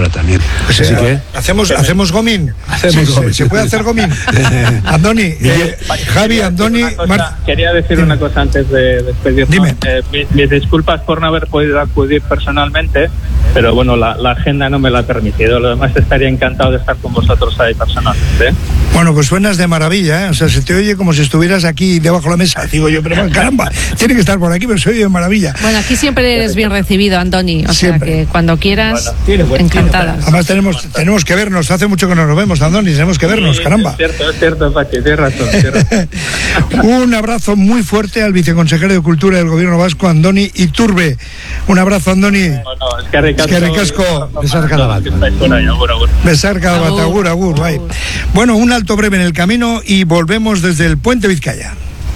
ahora también. Pues así que hacemos gomín. ¿Se puede hacer gomín? Andoni, Javi, Andoni. Quería decir una cosa antes de despedirnos. Dime. Mis disculpas por no haber podido acudir personalmente, pero bueno, la agenda no me lo ha permitido. Lo demás, estaría encantado de estar con vosotros ahí personalmente. Bueno, pues suenas de maravilla, ¿eh? O sea, se te oye como si estuvieras aquí debajo de la mesa. Digo yo, pero caramba, tiene que estar por aquí, pero se oye de maravilla. Bueno, aquí siempre eres bien recibido, Andoni. O siempre. sea, que cuando quieras, encantada. Además tenemos que vernos, hace mucho que no nos vemos, Andoni, tenemos que vernos, caramba. Es cierto, Pachi, tienes razón. Un abrazo muy fuerte al viceconsejero de Cultura del Gobierno Vasco, Andoni Iturbe. Un abrazo, Andoni. Eskerrik asko. Besarka da bat. Besarka da bat, agur, bai. Bueno, un alto breve en el camino y volvemos desde el Puente Vizcaya.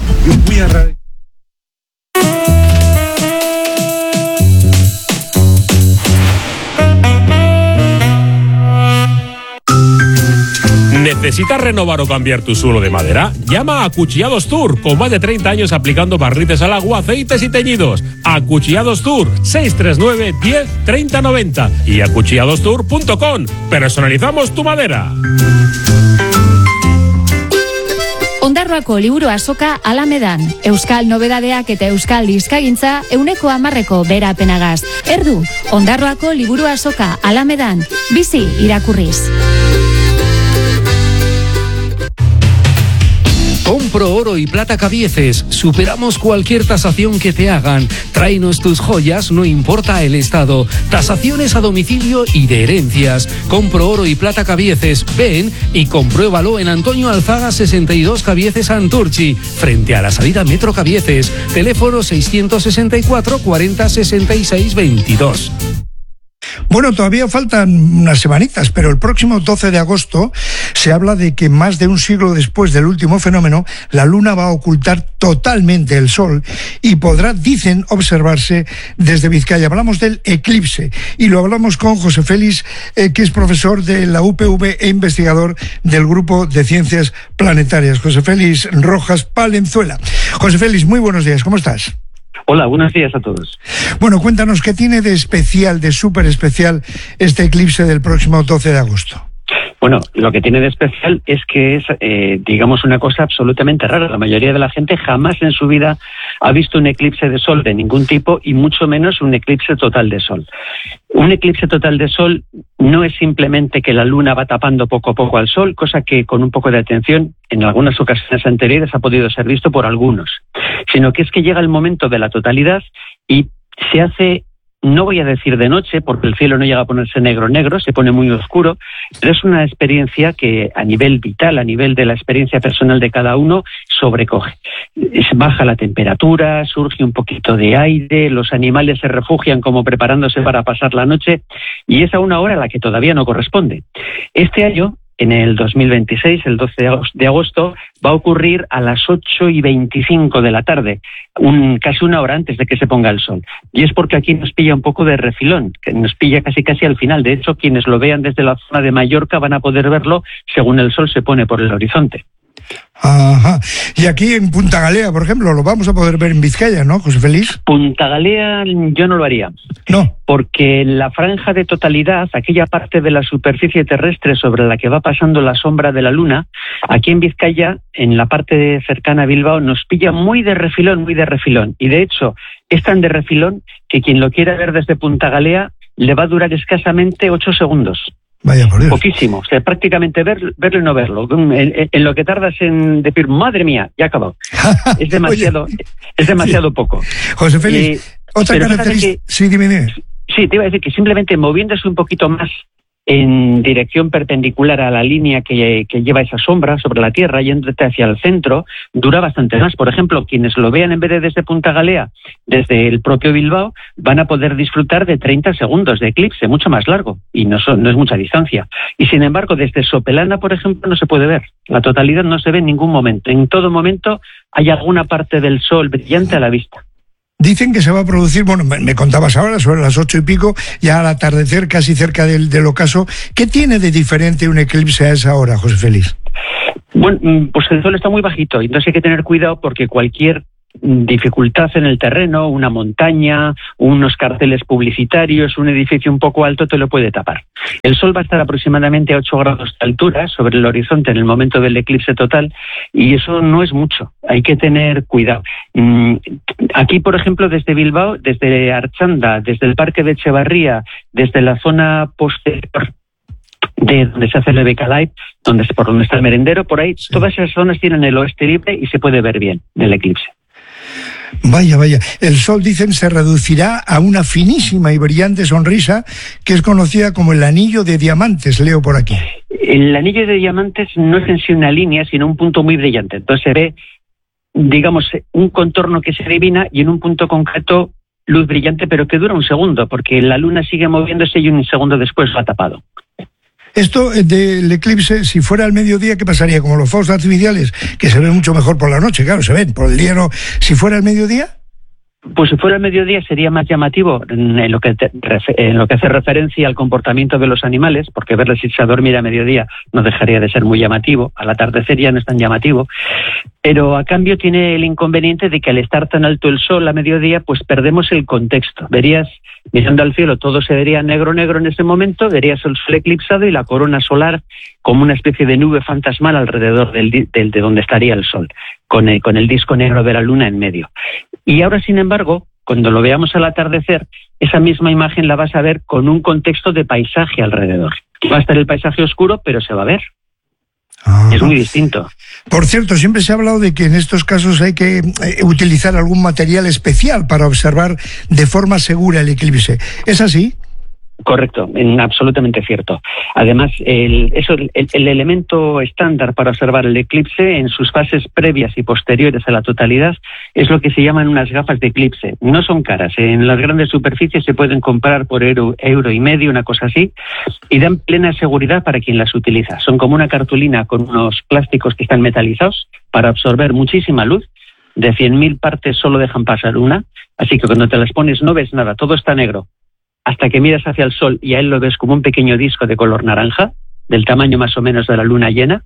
¿Necesitas renovar o cambiar tu suelo de madera? Llama a Acuchillados Tour, con más de 30 años aplicando barnices al agua, aceites y teñidos. Acuchillados Tour, 639 10 30 90 y acuchilladostour.com. Personalizamos tu madera. Ondarroako liburu azoka Alamedan. Euskal nobedadeak eta euskal hizkagintza 100% berapenagaz. Erdu, Ondarroako liburu azoka Alamedan. Bizi irakurriz. Compro oro y plata Cabieces. Superamos cualquier tasación que te hagan. Tráenos tus joyas, no importa el estado. Tasaciones a domicilio y de herencias. Compro oro y plata Cabieces. Ven y compruébalo en Antonio Alzaga 62 Cabieces Santurchi, frente a la salida Metro Cabieces. Teléfono 664 40 66 22. Bueno, todavía faltan unas semanitas, pero el próximo 12 de agosto se habla de que más de un siglo después del último fenómeno, la Luna va a ocultar totalmente el Sol y podrá, dicen, observarse desde Vizcaya. Hablamos del eclipse y lo hablamos con José Félix, que es profesor de la UPV e investigador del Grupo de Ciencias Planetarias. José Félix Rojas Palenzuela. José Félix, muy buenos días, ¿cómo estás? Hola, buenos días a todos. Bueno, cuéntanos, ¿qué tiene de especial, de súper especial, este eclipse del próximo 12 de agosto? Bueno, lo que tiene de especial es que es, digamos, una cosa absolutamente rara. La mayoría de la gente jamás en su vida ha visto un eclipse de sol de ningún tipo y mucho menos un eclipse total de sol. Un eclipse total de sol no es simplemente que la luna va tapando poco a poco al sol, cosa que con un poco de atención en algunas ocasiones anteriores ha podido ser visto por algunos, sino que es que llega el momento de la totalidad y se hace, no voy a decir de noche, porque el cielo no llega a ponerse negro, se pone muy oscuro, pero es una experiencia que a nivel vital, a nivel de la experiencia personal de cada uno, sobrecoge. Baja la temperatura, surge un poquito de aire, los animales se refugian como preparándose para pasar la noche, y es a una hora a la que todavía no corresponde. Este año, en el 2026, el 12 de agosto, va a ocurrir a las 8:25 de la tarde, casi una hora antes de que se ponga el sol. Y es porque aquí nos pilla un poco de refilón, que nos pilla casi al final. De hecho, quienes lo vean desde la zona de Mallorca van a poder verlo según el sol se pone por el horizonte. Ajá. Y aquí en Punta Galea, por ejemplo, lo vamos a poder ver en Vizcaya, ¿no, José Félix? Punta Galea yo no lo haría. No. Porque la franja de totalidad, aquella parte de la superficie terrestre sobre la que va pasando la sombra de la luna, aquí en Vizcaya, en la parte cercana a Bilbao, nos pilla muy de refilón. Y de hecho, es tan de refilón que quien lo quiera ver desde Punta Galea le va a durar escasamente 8 segundos. Vaya por Dios. Poquísimo, o sea, prácticamente verlo y no verlo. En lo que tardas en decir, madre mía, ya acabó. Es demasiado poco. José Félix, otra característica. Sí, dime. Sí, te iba a decir que simplemente moviéndose un poquito más en dirección perpendicular a la línea que lleva esa sombra sobre la Tierra, yéndote hacia el centro, dura bastante más. Por ejemplo, quienes lo vean en vez de desde Punta Galea, desde el propio Bilbao, van a poder disfrutar de 30 segundos de eclipse, mucho más largo, y no es mucha distancia. Y sin embargo, desde Sopelana, por ejemplo, no se puede ver. La totalidad no se ve en ningún momento. En todo momento hay alguna parte del sol brillante a la vista. Dicen que se va a producir, bueno, me contabas ahora, sobre las 8:00, ya al atardecer, casi cerca del ocaso. ¿Qué tiene de diferente un eclipse a esa hora, José Félix? Bueno, pues el sol está muy bajito, y entonces hay que tener cuidado porque cualquier dificultad en el terreno, una montaña, unos carteles publicitarios, un edificio un poco alto te lo puede tapar. El Sol va a estar aproximadamente a 8 grados de altura sobre el horizonte en el momento del eclipse total, y eso no es mucho, hay que tener cuidado. Aquí, por ejemplo, desde Bilbao, desde Archanda, desde el Parque de Echevarría, desde la zona posterior de donde se hace el Beca Live, por donde está el merendero, por ahí, sí. Todas esas zonas tienen el oeste libre y se puede ver bien el eclipse. Vaya, vaya. El Sol, dicen, se reducirá a una finísima y brillante sonrisa que es conocida como el anillo de diamantes, leo por aquí. El anillo de diamantes no es en sí una línea, sino un punto muy brillante. Entonces se ve, digamos, un contorno que se adivina y en un punto concreto luz brillante, pero que dura un segundo, porque la luna sigue moviéndose y un segundo después lo ha tapado. Esto del eclipse, si fuera al mediodía, ¿qué pasaría? Como los fuegos artificiales, que se ven mucho mejor por la noche, claro, se ven, por el día no. Si fuera al mediodía... Pues si fuera al mediodía sería más llamativo en lo que hace referencia al comportamiento de los animales, porque verles irse a dormir a mediodía no dejaría de ser muy llamativo, al atardecer ya no es tan llamativo, pero a cambio tiene el inconveniente de que al estar tan alto el sol a mediodía, pues perdemos el contexto. Verías, mirando al cielo, todo se vería negro en ese momento, verías el sol eclipsado y la corona solar como una especie de nube fantasmal alrededor de donde estaría el sol, con el disco negro de la luna en medio. Y ahora, sin embargo, cuando lo veamos al atardecer, esa misma imagen la vas a ver con un contexto de paisaje alrededor. Va a estar el paisaje oscuro, pero se va a ver. Es muy distinto. Por cierto, siempre se ha hablado de que en estos casos hay que utilizar algún material especial para observar de forma segura el eclipse. ¿Es así? Correcto, absolutamente cierto. Además, el elemento estándar para observar el eclipse en sus fases previas y posteriores a la totalidad es lo que se llaman unas gafas de eclipse. No son caras, en las grandes superficies se pueden comprar por euro y medio, una cosa así, y dan plena seguridad para quien las utiliza. Son como una cartulina con unos plásticos que están metalizados para absorber muchísima luz. De 100.000 partes solo dejan pasar una, así que cuando te las pones no ves nada, todo está negro. Hasta que miras hacia el sol y a él lo ves como un pequeño disco de color naranja, del tamaño más o menos de la luna llena,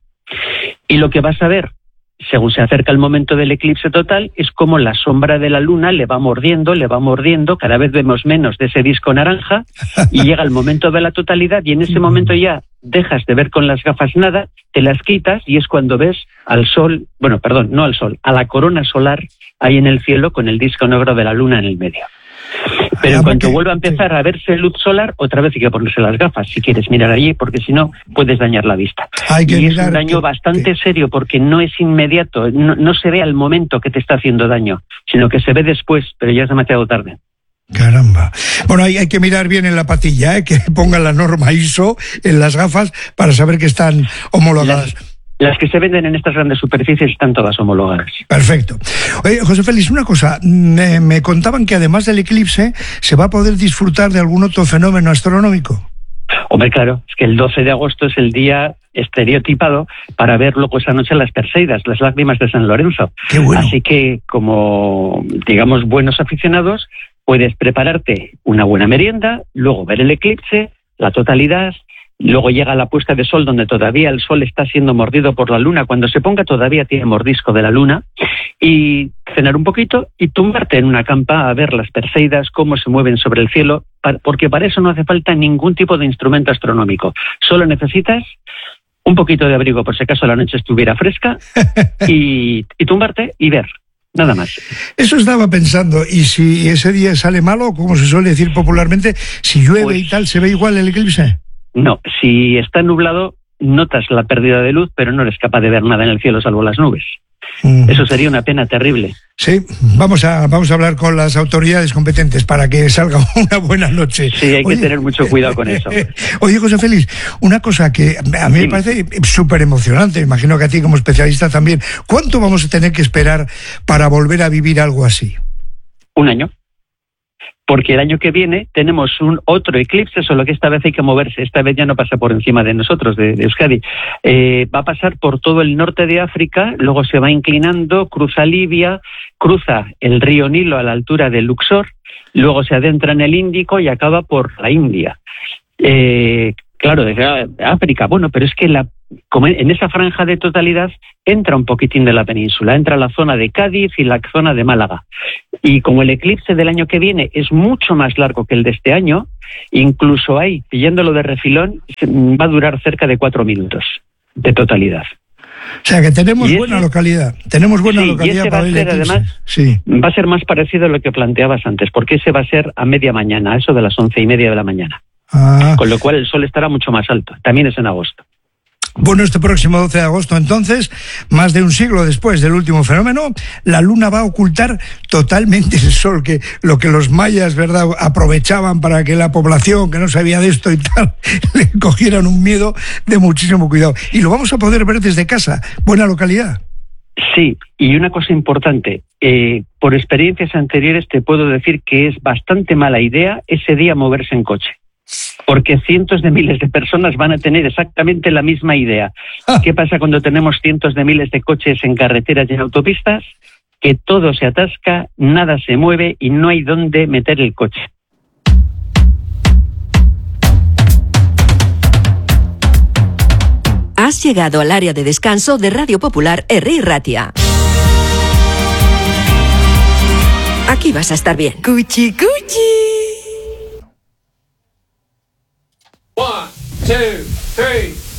y lo que vas a ver, según se acerca el momento del eclipse total, es como la sombra de la luna le va mordiendo, cada vez vemos menos de ese disco naranja, y llega el momento de la totalidad, y en ese momento ya dejas de ver con las gafas nada, te las quitas, y es cuando ves al sol, no al sol, a la corona solar ahí en el cielo con el disco negro de la luna en el medio. Pero en cuanto vuelva a empezar a verse luz solar, otra vez hay que ponerse las gafas si quieres mirar allí, porque si no puedes dañar la vista. Y es un daño bastante serio, porque no es inmediato, no se ve al momento que te está haciendo daño, sino que se ve después, pero ya es demasiado tarde. Caramba. Bueno, hay que mirar bien en la patilla, que pongan la norma ISO en las gafas para saber que están homologadas. Las que se venden en estas grandes superficies están todas homologadas. Perfecto. Oye, José Félix, una cosa. Me contaban que además del eclipse se va a poder disfrutar de algún otro fenómeno astronómico. Hombre, claro, es que el 12 de agosto es el día estereotipado para ver luego esa noche las Perseidas, las lágrimas de San Lorenzo. Qué bueno. Así que, como, digamos, buenos aficionados, puedes prepararte una buena merienda, luego ver el eclipse, la totalidad. Luego llega la puesta de sol, donde todavía el sol está siendo mordido por la luna. Cuando se ponga todavía tiene mordisco de la luna. Y cenar un poquito y tumbarte en una campa a ver las Perseidas, cómo se mueven sobre el cielo, porque para eso no hace falta ningún tipo de instrumento astronómico. Solo necesitas un poquito de abrigo por si acaso la noche estuviera fresca y tumbarte y ver. Nada más. Eso estaba pensando. ¿Y si ese día sale malo, como se suele decir popularmente, si llueve y tal, se ve igual el eclipse? No, si está nublado, notas la pérdida de luz, pero no eres capaz de ver nada en el cielo salvo las nubes. Eso sería una pena terrible. Sí, vamos a hablar con las autoridades competentes para que salga una buena noche. Sí, hay que tener mucho cuidado con eso. Oye, José Félix, una cosa que a mí me parece súper emocionante, imagino que a ti como especialista también. ¿Cuánto vamos a tener que esperar para volver a vivir algo así? 1 año. Porque el año que viene tenemos otro eclipse, solo que esta vez hay que moverse. Esta vez ya no pasa por encima de nosotros, de Euskadi. Va a pasar por todo el norte de África, luego se va inclinando, cruza Libia, cruza el río Nilo a la altura de Luxor, luego se adentra en el Índico y acaba por la India. Claro, claro, decía África, bueno, pero es que como en esa franja de totalidad entra un poquitín de la península, entra la zona de Cádiz y la zona de Málaga. Y como el eclipse del año que viene es mucho más largo que el de este año, incluso ahí, pillándolo de refilón, va a durar cerca de 4 minutos de totalidad. O sea que tenemos buena localidad. Tenemos buena localidad para el eclipse. Además, va a ser más parecido a lo que planteabas antes, porque ese va a ser a media mañana, a eso de las 11:30 de la mañana. Con lo cual el sol estará mucho más alto. También es en agosto. Bueno, este próximo 12 de agosto, entonces, más de un siglo después del último fenómeno, la luna va a ocultar totalmente el sol, que lo que los mayas, ¿verdad?, aprovechaban para que la población que no sabía de esto y tal, le cogieran un miedo de muchísimo cuidado. Y lo vamos a poder ver desde casa. Buena localidad. Sí, y una cosa importante, por experiencias anteriores te puedo decir que es bastante mala idea ese día moverse en coche. Porque cientos de miles de personas van a tener exactamente la misma idea. ¿Qué pasa cuando tenemos cientos de miles de coches en carreteras y en autopistas? Que todo se atasca, nada se mueve y no hay dónde meter el coche. Has llegado al área de descanso de Radio Popular Herri Ratia. Aquí vas a estar bien. Cuchi, cuchi. 1, 2, 3.